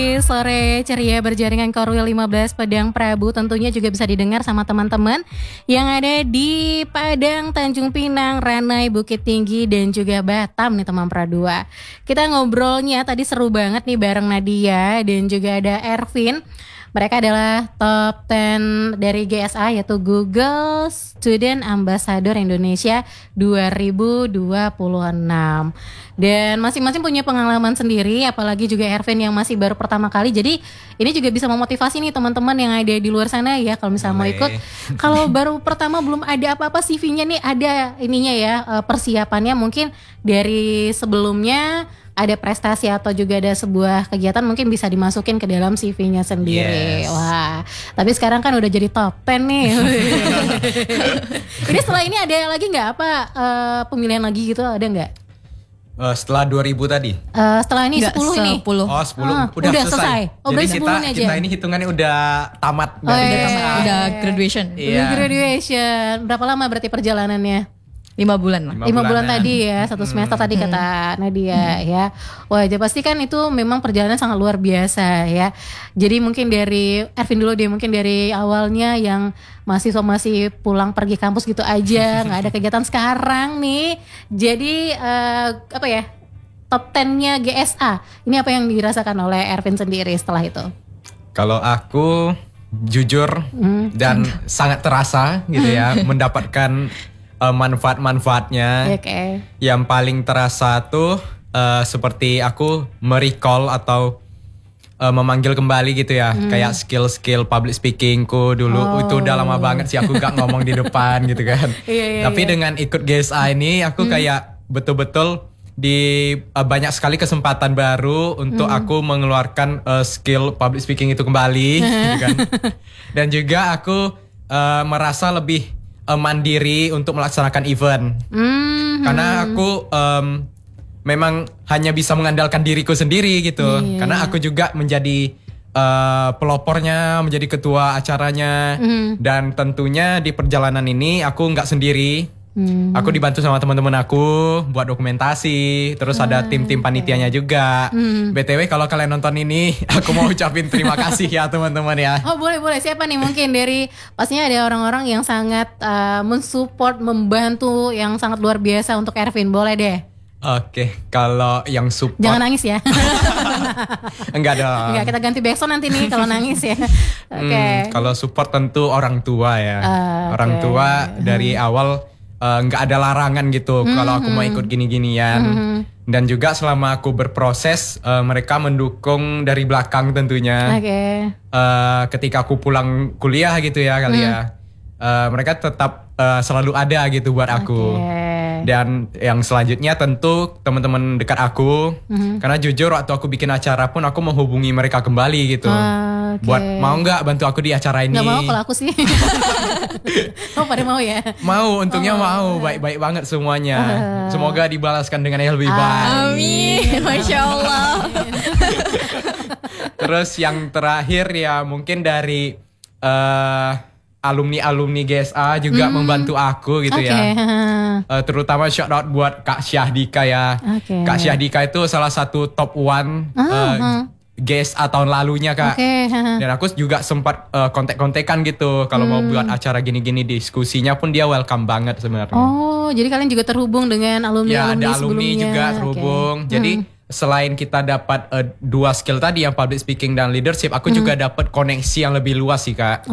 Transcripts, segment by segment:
Sore ceria berjaringan Korwil 15 Padang Prabu tentunya juga bisa didengar sama teman-teman yang ada di Padang, Tanjung Pinang, Ranai, Bukit Tinggi dan juga Batam nih teman Pradua. Kita ngobrolnya tadi seru banget nih bareng Nadia dan juga ada Ervin. Mereka adalah top 10 dari GSA yaitu Google Student Ambassador Indonesia 2026. Dan masing-masing punya pengalaman sendiri, apalagi juga Ervin yang masih baru pertama kali. Jadi ini juga bisa memotivasi nih teman-teman yang ada di luar sana ya, kalau misalnya mau ikut. Kalau baru pertama belum ada apa-apa CV-nya nih, ada ininya ya, persiapannya mungkin dari sebelumnya. Ada prestasi atau juga ada sebuah kegiatan mungkin bisa dimasukin ke dalam CV-nya sendiri. Yes. Wah, tapi sekarang kan udah jadi top 10 nih. Ini setelah ini ada lagi nggak apa pemilihan lagi gitu, ada nggak? Setelah 2000 tadi? Setelah ini 10 ini. 10. Oh 10, udah selesai. Oh, jadi kita ini hitungannya udah tamat. Udah graduation. Udah graduation. Berapa lama berarti perjalanannya? 5 bulan lah. 5 bulan tadi ya, 1 semester tadi kata Nadia ya. Wah, jadi pasti kan itu memang perjalanan sangat luar biasa ya. Jadi mungkin dari Ervin dulu deh, mungkin dari awalnya yang mahasiswa masih pulang pergi kampus gitu aja, nggak ada kegiatan sekarang nih. Jadi apa ya, top 10-nya GSA. Ini apa yang dirasakan oleh Ervin sendiri setelah itu? Kalau aku jujur dan sangat terasa gitu ya, mendapatkan manfaat-manfaatnya. Okay. Yang paling terasa tuh seperti aku merecall atau memanggil kembali gitu ya, kayak skill-skill public speakingku dulu. Itu udah lama banget sih aku gak ngomong di depan gitu kan. Tapi dengan ikut GSA ini aku kayak betul-betul di banyak sekali kesempatan baru untuk aku mengeluarkan skill public speaking itu kembali gitu kan. Dan juga aku merasa lebih mandiri untuk melaksanakan event. Karena aku memang hanya bisa mengandalkan diriku sendiri gitu. Karena aku juga menjadi pelopornya, menjadi ketua acaranya. Dan tentunya di perjalanan ini aku nggak sendiri. Aku dibantu sama teman-teman aku buat dokumentasi. Terus ada tim-tim panitianya juga. BTW kalau kalian nonton ini, aku mau ucapin terima kasih ya teman-teman ya. Oh boleh. Siapa nih mungkin dari, pastinya ada orang-orang yang sangat mensupport, membantu yang sangat luar biasa untuk Ervin. Boleh deh. Oke, kalau yang support. Jangan nangis ya. Enggak dong. Enggak, kita ganti backsound nanti nih kalau nangis ya. Oke. Kalau support tentu orang tua ya. Orang tua dari awal nggak ada larangan gitu kalau aku mau ikut gini-ginian. Dan juga selama aku berproses mereka mendukung dari belakang tentunya. Ketika aku pulang kuliah gitu ya kali ya, mereka tetap selalu ada gitu buat aku. Dan yang selanjutnya tentu teman-teman dekat aku. Karena jujur waktu aku bikin acara pun aku menghubungi mereka kembali gitu. Buat mau nggak bantu aku di acara ini? Nggak mau kalau aku sih. Oh pada mau ya? Mau, untungnya mau. Baik-baik banget semuanya. Semoga dibalaskan dengan yang lebih baik. Amin, Masya Allah. Terus yang terakhir ya mungkin dari alumni GSA juga membantu aku gitu ya. Terutama shout out buat Kak Syahdika ya. Kak Syahdika itu salah satu top 1 GSA tahun lalunya Kak. Dan aku juga sempat kontek-kontekan gitu kalau mau buat acara gini-gini, diskusinya pun dia welcome banget sebenarnya. Oh, jadi kalian juga terhubung dengan alumni ya, sebelumnya. Ya, ada alumni juga terhubung. Jadi selain kita dapat 2 skill tadi yang public speaking dan leadership, aku juga dapat koneksi yang lebih luas sih Kak.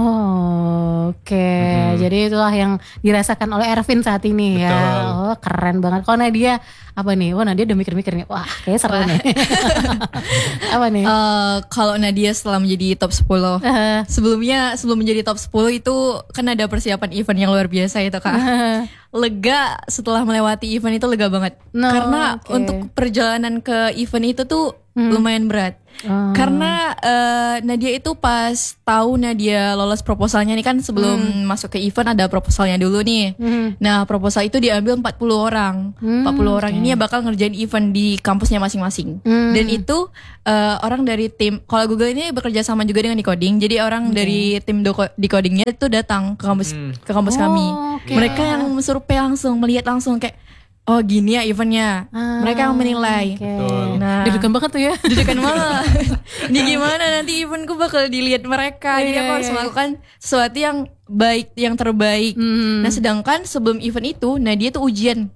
Jadi itulah yang dirasakan oleh Ervin saat ini. Betul. Ya. Oh, keren banget. Kalau Nadia apa nih? Wah, Nadia udah mikir-mikir nih. Wah, kayaknya seru nih. Apa nih? Kalau Nadia setelah menjadi top 10, sebelum menjadi top 10 itu kan ada persiapan event yang luar biasa itu Kak. Lega setelah melewati event itu, lega banget. Karena untuk perjalanan ke event itu tuh lumayan berat. Karena Nadia itu pas tahu Nadia lolos proposalnya nih kan, sebelum masuk ke event ada proposalnya dulu nih. Nah, proposal itu diambil 40 orang. 40 orang ini ya bakal ngerjain event di kampusnya masing-masing. Dan itu orang dari tim, kalau Google ini bekerja sama juga dengan Decoding. Jadi orang dari tim Decodingnya itu datang ke kampus kami. Mereka yang survei langsung, melihat langsung kayak, oh gini ya eventnya. Mereka yang menilai. Betul. Nah, Deg-degan banget tuh ya. deg-degan banget. Ini gimana nanti eventku bakal dilihat mereka. Jadi aku harus melakukan sesuatu yang baik, yang terbaik. Nah, sedangkan sebelum event itu, Nadia tuh ujian.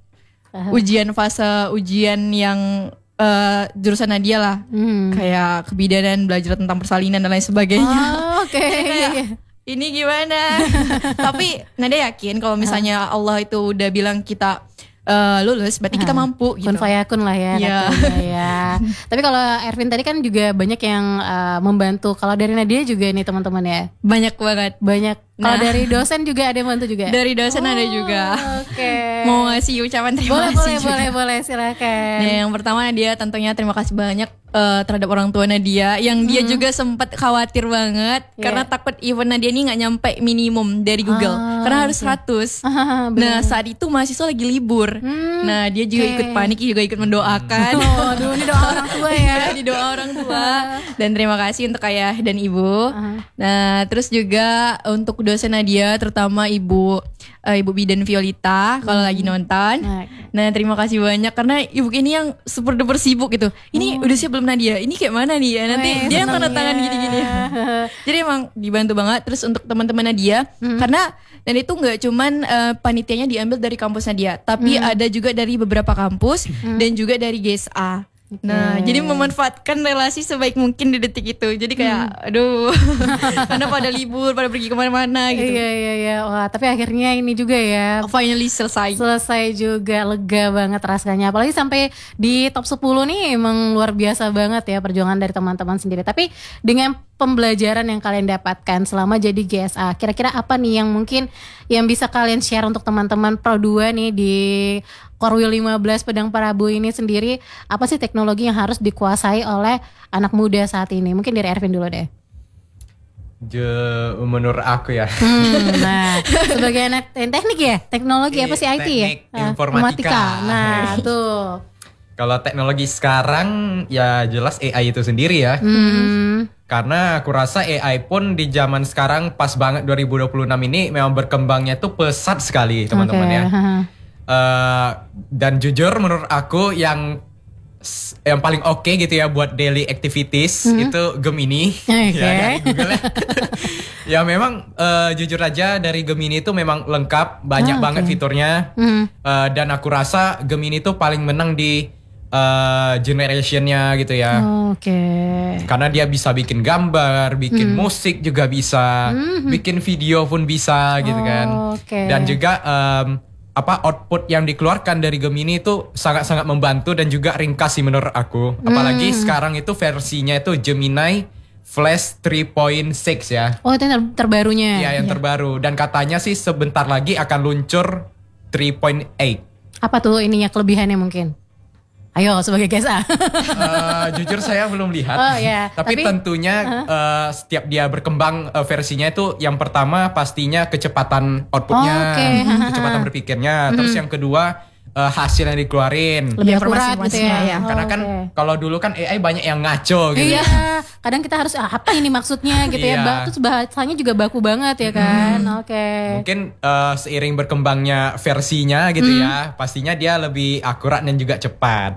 Ujian yang jurusan Nadia lah. Kayak kebidanan, belajar tentang persalinan dan lain sebagainya. Oke. Ini gimana? Tapi Nadia yakin kalau misalnya Allah itu udah bilang kita lulus, berarti kita mampu gitu. Kun fayakun lah ya. Ya. Tapi kalau Ervin tadi kan juga banyak yang membantu. Kalau dari Nadia juga nih teman-teman ya. Banyak banget. Banyak. Kalau dari dosen juga ada yang bantu juga. Dari dosen ada juga. Oke. Mau ngasih ucapan terima kasih juga. Boleh silakan. Nah, yang pertama Nadia tentunya terima kasih banyak terhadap orang tua Nadia yang dia juga sempat khawatir banget karena takut event Nadia ini nggak nyampe minimum dari Google karena harus 100. Nah, saat itu mahasiswa lagi libur. Nah, dia juga ikut panik, juga ikut mendoakan. Aduh, ini doa orang tua ya. Di doa orang tua. Dan terima kasih untuk ayah dan ibu. Nah, terus juga untuk dosen Nadia, terutama Ibu Bidan Violita kalau lagi nonton. Nah, terima kasih banyak karena ibu ini yang super duper sibuk gitu. Ini udah siap belum Nadia? Ini kayak mana nih ya? Nanti dia yang tanda tangan gini-gini. Jadi emang dibantu banget. Terus untuk teman-teman Nadia, karena dan itu nggak cuman panitianya diambil dari kampus Nadia, tapi ada juga dari beberapa kampus dan juga dari GSA. Nah, jadi memanfaatkan relasi sebaik mungkin di detik itu. Jadi kayak, aduh, karena pada libur, pada pergi kemana-mana gitu. Iya. Wah, tapi akhirnya ini juga ya. Finally selesai. Selesai juga, lega banget rasanya. Apalagi sampai di top 10 nih emang luar biasa banget ya perjuangan dari teman-teman sendiri. Tapi dengan pembelajaran yang kalian dapatkan selama jadi GSA, kira-kira apa nih yang mungkin yang bisa kalian share untuk teman-teman Pro 2 nih di Korwil 15 Padang Prabu ini sendiri, apa sih teknologi yang harus dikuasai oleh anak muda saat ini? Mungkin dari Ervin dulu deh. Menurut aku ya. Nah, sebagai anak teknik ya, teknologi apa sih IT ya? Informatika. Nah, tuh. Kalau teknologi sekarang ya jelas AI itu sendiri ya. Karena aku rasa AI pun di zaman sekarang pas banget 2026 ini memang berkembangnya tuh pesat sekali teman-teman ya. Dan jujur menurut aku yang paling oke gitu ya buat daily activities itu Gemini ya dari Google ya. Ya memang jujur aja dari Gemini itu memang lengkap, banyak banget fiturnya. Dan aku rasa Gemini itu paling menang di generationnya gitu ya. Karena dia bisa bikin gambar, bikin musik juga bisa, bikin video pun bisa gitu kan. Dan juga output yang dikeluarkan dari Gemini itu sangat-sangat membantu dan juga ringkas sih menurut aku. Apalagi sekarang itu versinya itu Gemini Flash 3.6 ya. Oh, itu yang terbarunya. Iya, yang terbaru. Dan katanya sih sebentar lagi akan luncur 3.8. Apa tuh ininya kelebihannya mungkin? Ayo sebagai GSA. Jujur saya belum lihat. Tapi tentunya setiap dia berkembang versinya itu yang pertama pastinya kecepatan outputnya, kecepatan berpikirnya. Terus yang kedua hasil yang dikeluarin. Lebih akurat gitu ya. Karena kan kalau dulu kan AI banyak yang ngaco gitu. Iya, kadang kita harus apa ini maksudnya gitu ya. Terus bahasanya juga baku banget ya kan. Mungkin seiring berkembangnya versinya gitu ya, pastinya dia lebih akurat dan juga cepat.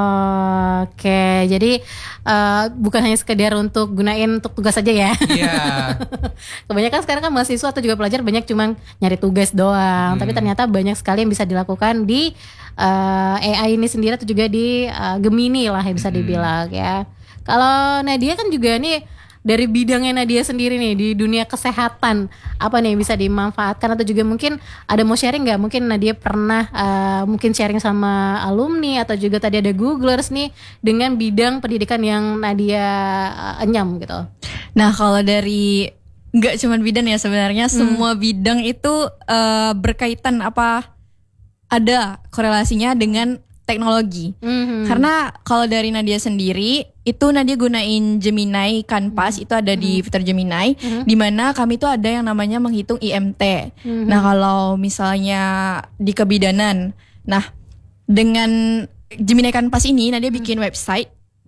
Jadi bukan hanya sekedar untuk gunain untuk tugas aja ya. Iya. Kebanyakan sekarang kan mahasiswa atau juga pelajar banyak cuma nyari tugas doang. Tapi ternyata banyak sekali yang bisa dilakukan di AI ini sendiri atau juga di Gemini lah yang bisa dibilang ya. Kalau Nadia kan juga nih dari bidangnya Nadia sendiri nih di dunia kesehatan, apa nih yang bisa dimanfaatkan atau juga mungkin ada mau sharing nggak? Mungkin Nadia pernah mungkin sharing sama alumni atau juga tadi ada Googlers nih dengan bidang pendidikan yang Nadia enyam gitu. Nah, kalau dari nggak cuma bidang ya sebenarnya semua bidang itu berkaitan ada korelasinya dengan teknologi. Karena kalau dari Nadia sendiri itu Nadia gunain Gemini Canvas, itu ada di fitur Gemini, di mana kami itu ada yang namanya menghitung IMT. Nah, kalau misalnya di kebidanan, nah dengan Gemini Canvas ini Nadia bikin website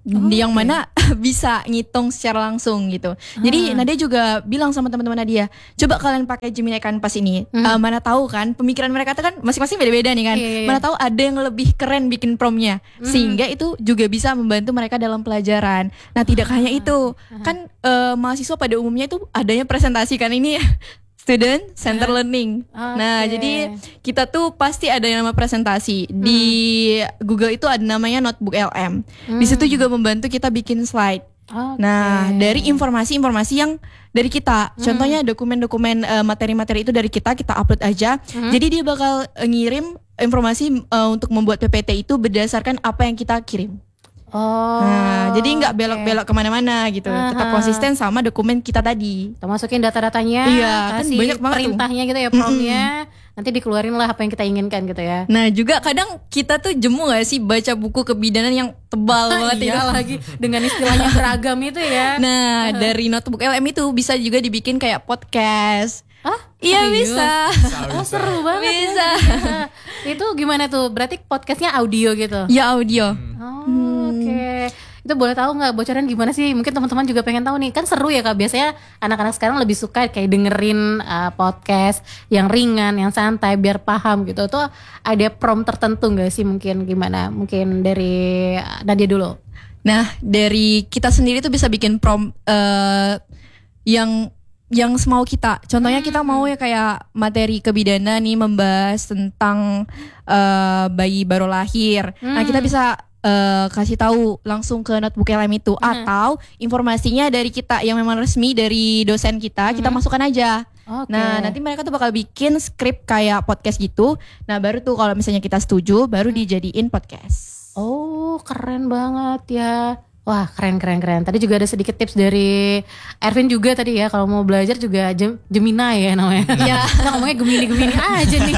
yang mana bisa ngitung secara langsung gitu. Jadi Nadia juga bilang sama teman-teman Nadia, coba kalian pakai Gemini Canvas ini. Mana tahu kan pemikiran mereka tuh kan masing-masing beda-beda nih kan. Mana tahu ada yang lebih keren bikin promptnya, sehingga itu juga bisa membantu mereka dalam pelajaran. Nah tidak hanya itu, kan mahasiswa pada umumnya itu adanya presentasi kan ini ya. Student Center Learning. Nah, jadi kita tuh pasti ada yang nama presentasi. Di Google itu ada namanya Notebook LM. Di situ juga membantu kita bikin slide. Nah, dari informasi-informasi yang dari kita. Contohnya dokumen-dokumen materi-materi itu dari kita upload aja. Jadi dia bakal ngirim informasi untuk membuat PPT itu berdasarkan apa yang kita kirim. Nah, jadi nggak belok-belok kemana-mana gitu, tetap konsisten sama dokumen kita tadi. Kita masukin data-datanya, kasih kan banyak perintahnya gitu ya, promptnya, nanti dikeluarin lah apa yang kita inginkan gitu ya. Nah juga kadang kita tuh jemu gak sih baca buku kebidanan yang tebal banget ya lagi dengan istilahnya beragam itu ya. Nah dari Notebook LM itu bisa juga dibikin kayak podcast. Iya bisa. Seru banget. Bisa. Itu gimana tuh? Berarti podcastnya audio gitu? Ya audio. Oke. Itu boleh tahu nggak bocoran gimana sih? Mungkin teman-teman juga pengen tahu nih. Kan seru ya Kak. Biasanya anak-anak sekarang lebih suka kayak dengerin podcast yang ringan, yang santai biar paham gitu. Tuh ada prompt tertentu nggak sih? Mungkin gimana? Mungkin dari Nadia dulu. Nah dari kita sendiri tuh bisa bikin prompt yang semau kita. Contohnya kita mau ya kayak materi kebidanan nih membahas tentang bayi baru lahir. Nah kita bisa kasih tahu langsung ke Notebook LM itu, atau informasinya dari kita yang memang resmi dari dosen kita masukkan aja. Nah nanti mereka tuh bakal bikin skrip kayak podcast gitu. Nah baru tuh kalau misalnya kita setuju baru dijadiin podcast. Oh keren banget ya. Wah keren. Tadi juga ada sedikit tips dari Ervin juga tadi ya, kalau mau belajar juga Gemini ya namanya. Iya. Kita ngomongnya Gemini aja nih.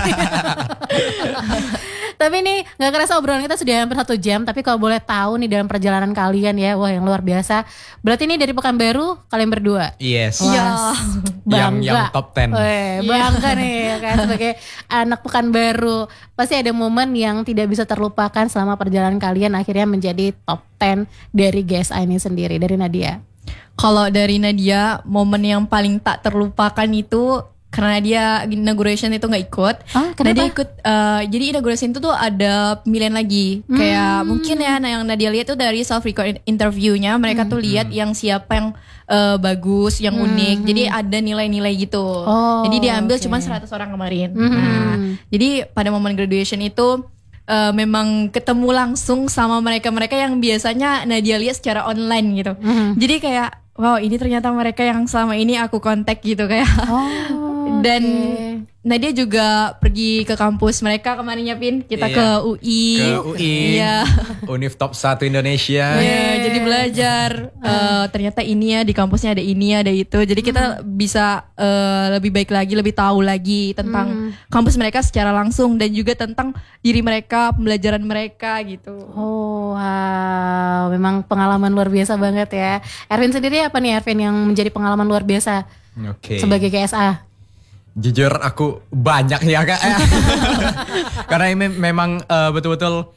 Tapi nih gak kerasa obrolan kita sudah hampir 1 jam. Tapi kalau boleh tahu nih dalam perjalanan kalian ya, wah yang luar biasa. Berarti ini dari Pekanbaru kalian berdua? Yes. Wah, bangga. Yang top 10. Bangga nih kan sebagai anak Pekanbaru. Pasti ada momen yang tidak bisa terlupakan selama perjalanan kalian akhirnya menjadi top 10 dari GSA ini sendiri. Dari Nadia. Kalau dari Nadia, momen yang paling tak terlupakan itu karena dia inauguration itu nggak ikut. Nah dia ikut, jadi inauguration itu tuh ada pemilihan lagi. Kayak mungkin ya, yang Nadia lihat tuh dari self record interviewnya, mereka tuh lihat yang siapa yang bagus, yang unik. Jadi ada nilai-nilai gitu. Jadi dia ambil cuma 100 orang kemarin. Nah, jadi pada momen graduation itu memang ketemu langsung sama mereka yang biasanya Nadia lihat secara online gitu. Jadi kayak wow, ini ternyata mereka yang selama ini aku kontak gitu kayak. Dan Nadia juga pergi ke kampus mereka kemarinnya, Pin. Kita ke UI. Ke UI. Iya. Univ top 1 Indonesia. Iya, jadi belajar. Ternyata ini ya di kampusnya ada ini, ada itu. Jadi kita bisa lebih baik lagi, lebih tahu lagi tentang kampus mereka secara langsung dan juga tentang diri mereka, pembelajaran mereka gitu. Oh, wow. Memang pengalaman luar biasa banget ya. Ervin sendiri apa nih Ervin yang menjadi pengalaman luar biasa sebagai GSA? Jujur aku banyak ya Kak. Karena ini memang betul-betul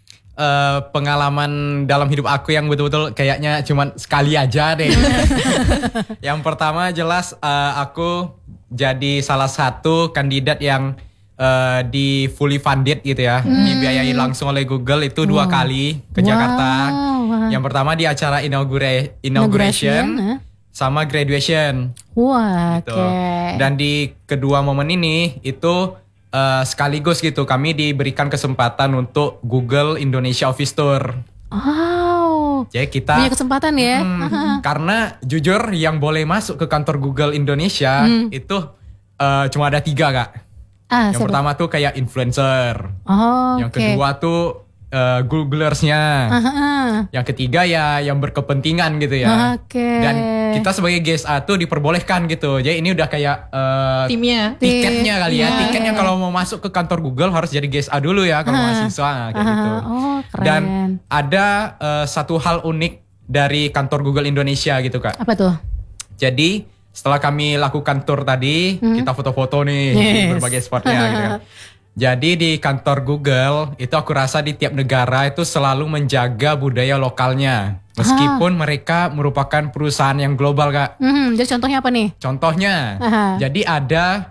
pengalaman dalam hidup aku yang betul-betul kayaknya cuma sekali aja deh. Yang pertama jelas aku jadi salah satu kandidat yang di fully funded gitu ya. Dibiayai langsung oleh Google itu 2 kali ke Jakarta. Yang pertama di acara inauguration sama graduation. Wah, gitu. Dan di kedua momen ini itu sekaligus gitu kami diberikan kesempatan untuk Google Indonesia Office Tour. Wow. Jadi kita punya kesempatan ya. Karena jujur yang boleh masuk ke kantor Google Indonesia itu cuma ada 3 Kak. Yang pertama tuh kayak influencer. Yang kedua tuh Googlersnya. Yang ketiga ya yang berkepentingan gitu ya. Dan kita sebagai GSA tuh diperbolehkan gitu. Jadi ini udah kayak timnya, tiketnya kali ya. Tiketnya kalau mau masuk ke kantor Google harus jadi GSA dulu ya kalau mahasiswa kayak gitu. Keren. Dan ada satu hal unik dari kantor Google Indonesia gitu Kak. Apa tuh? Jadi setelah kami lakukan tour tadi, kita foto-foto nih di berbagai spotnya gitu kan. Jadi di kantor Google itu aku rasa di tiap negara itu selalu menjaga budaya lokalnya. Meskipun mereka merupakan perusahaan yang global, Kak. Jadi contohnya apa nih? Contohnya, jadi ada